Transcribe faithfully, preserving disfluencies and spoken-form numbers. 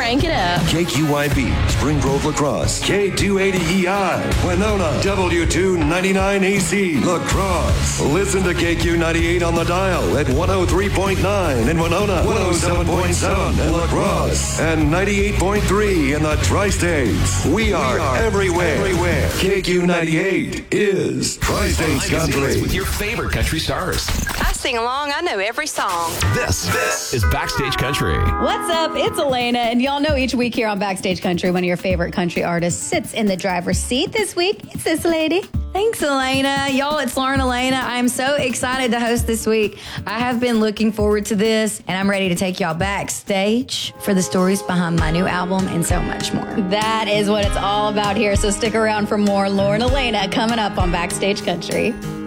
Crank it up. K Q I B, Spring Grove La Crosse. K two eighty E I, Winona. W two ninety-nine A C, La Crosse. Listen to K Q ninety-eight on the dial at one oh three point nine in Winona, one oh seven point seven in La Crosse, and ninety-eight point three in the Tri-States. We are, we are everywhere. everywhere. K Q ninety-eight is Tri-States Country. With your favorite country stars. I sing along. I know every song. This, this is Backstage Country. What's up? It's Elena, and y'all know each week here on Backstage Country, one of your favorite country artists sits in the driver's seat. This week, it's this lady. Thanks, Elena. Y'all, it's Lauren Elena. I'm so excited to host this week. I have been looking forward to this, and I'm ready to take y'all backstage for the stories behind my new album and so much more. That is what it's all about here, so stick around for more Lauren Elena coming up on Backstage Country.